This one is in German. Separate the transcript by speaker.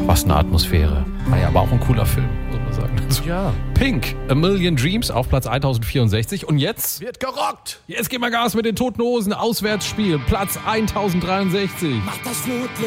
Speaker 1: was eine Atmosphäre. War ja aber auch ein cooler Film, muss man sagen.
Speaker 2: Ja.
Speaker 1: Pink, A Million Dreams auf Platz 1064. Und jetzt?
Speaker 2: Wird gerockt.
Speaker 1: Jetzt gehen wir Gas mit den Toten Hosen. Auswärtsspiel, Platz 1063.
Speaker 3: Mach das Flutlicht